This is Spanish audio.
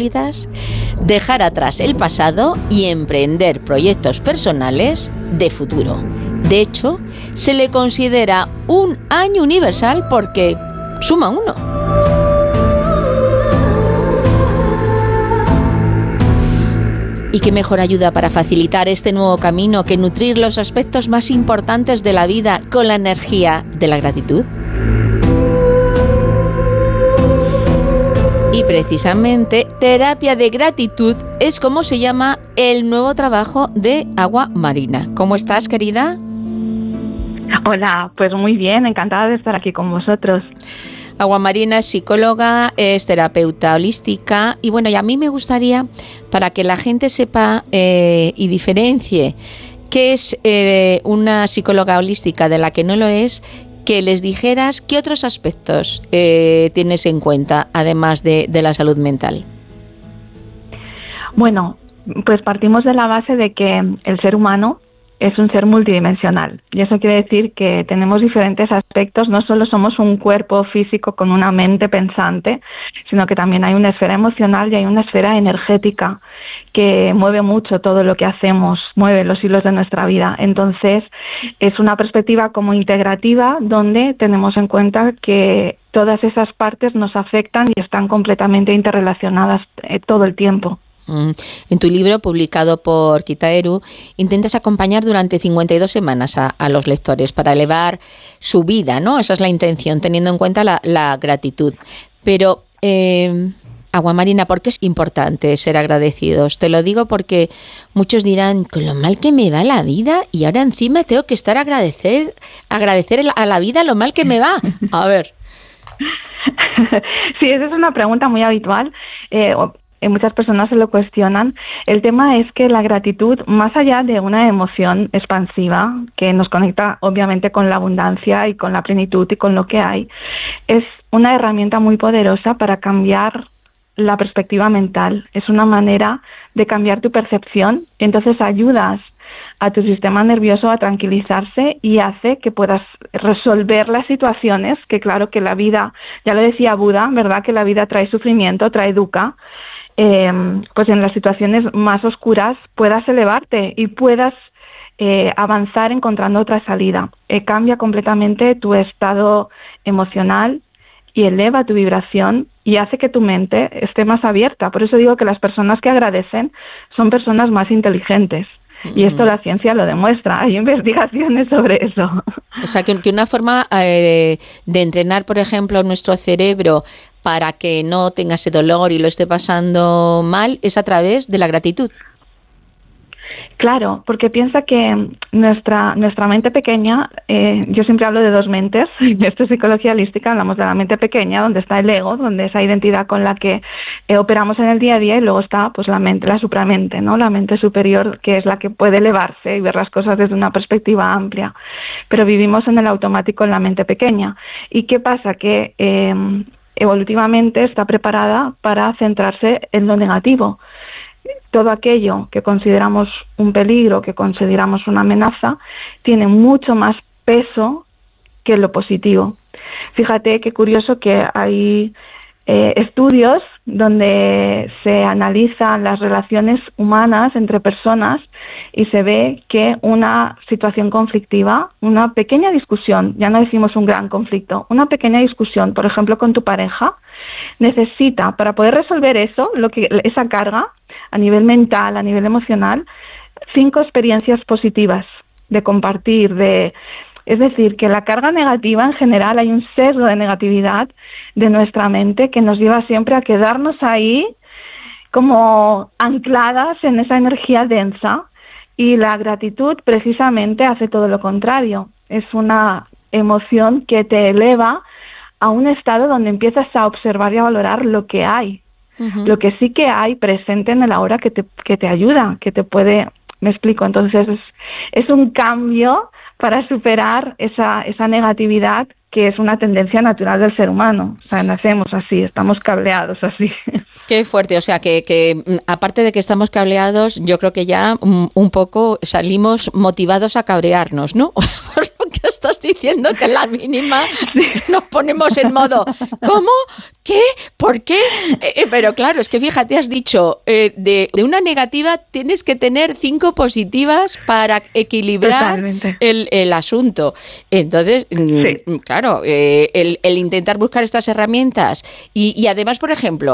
aburridas, dejar atrás el pasado y emprender proyectos personales de futuro. De hecho, se le considera un año universal porque suma 1. ¿Y qué mejor ayuda para facilitar este nuevo camino que nutrir los aspectos más importantes de la vida con la energía de la gratitud? Y precisamente Terapia de Gratitud es como se llama el nuevo trabajo de Agua Marina. ¿Cómo estás, querida? Hola, pues muy bien, encantada de estar aquí con vosotros. Agua Marina es psicóloga, es terapeuta holística y bueno, y a mí me gustaría, para que la gente sepa y diferencie qué es una psicóloga holística de la que no lo es, que les dijeras qué otros aspectos tienes en cuenta, además de la salud mental. Bueno, pues partimos de la base de que el ser humano es un ser multidimensional y eso quiere decir que tenemos diferentes aspectos, no solo somos un cuerpo físico con una mente pensante, sino que también hay una esfera emocional y hay una esfera energética que mueve mucho todo lo que hacemos, mueve los hilos de nuestra vida. Entonces, es una perspectiva como integrativa donde tenemos en cuenta que todas esas partes nos afectan y están completamente interrelacionadas todo el tiempo. En tu libro, publicado por Kitaeru, intentas acompañar durante 52 semanas a los lectores para elevar su vida, ¿no? Esa es la intención, teniendo en cuenta la gratitud. Pero, Agua Marina, ¿por qué es importante ser agradecidos? Te lo digo porque muchos dirán, con lo mal que me va la vida y ahora encima tengo que estar agradecer a la vida lo mal que me va. A ver. Sí, esa es una pregunta muy habitual. Muchas personas se lo cuestionan. El tema es que la gratitud, más allá de una emoción expansiva que nos conecta obviamente con la abundancia y con la plenitud y con lo que hay, es una herramienta muy poderosa para cambiar la perspectiva mental. Es una manera de cambiar tu percepción. Entonces ayudas a tu sistema nervioso a tranquilizarse y hace que puedas resolver las situaciones, que claro que la vida, ya lo decía Buda, ¿verdad? Que la vida trae sufrimiento, trae dukkha. Pues en las situaciones más oscuras puedas elevarte y puedas avanzar encontrando otra salida. Cambia completamente tu estado emocional y eleva tu vibración y hace que tu mente esté más abierta. Por eso digo que las personas que agradecen son personas más inteligentes. Y esto la ciencia lo demuestra, hay investigaciones sobre eso. O sea, que una forma de entrenar, por ejemplo, nuestro cerebro para que no tenga ese dolor y lo esté pasando mal es a través de la gratitud. Claro, porque piensa que nuestra mente pequeña, yo siempre hablo de dos mentes, en esto es psicología holística, hablamos de la mente pequeña, donde está el ego, donde esa identidad con la que operamos en el día a día, y luego está pues la mente, la supramente, ¿no? La mente superior, que es la que puede elevarse y ver las cosas desde una perspectiva amplia. Pero vivimos en el automático en la mente pequeña. ¿Y qué pasa? Que evolutivamente está preparada para centrarse en lo negativo. Todo aquello que consideramos un peligro, que consideramos una amenaza, tiene mucho más peso que lo positivo. Fíjate qué curioso que hay estudios donde se analizan las relaciones humanas entre personas y se ve que una situación conflictiva, una pequeña discusión, ya no decimos un gran conflicto, una pequeña discusión, por ejemplo, con tu pareja, necesita, para poder resolver eso, esa carga, a nivel mental, a nivel emocional, 5 experiencias positivas de compartir, es decir, que la carga negativa en general, hay un sesgo de negatividad de nuestra mente que nos lleva siempre a quedarnos ahí como ancladas en esa energía densa, y la gratitud precisamente hace todo lo contrario. Es una emoción que te eleva a un estado donde empiezas a observar y a valorar lo que hay. Uh-huh. Lo que sí que hay presente en el ahora que te ayuda, que te puede, me explico, entonces es un cambio para superar esa negatividad que es una tendencia natural del ser humano. O sea, nacemos así, estamos cableados así. Qué fuerte, o sea que aparte de que estamos cableados, yo creo que ya un poco salimos motivados a cabrearnos, ¿no? Por lo que Estás diciendo que en la mínima nos ponemos en modo, ¿cómo? ¿Qué? ¿Por qué? Pero claro, es que fíjate, has dicho, de una negativa tienes que tener 5 positivas para equilibrar el asunto. Entonces, claro, el intentar buscar estas herramientas y además, por ejemplo,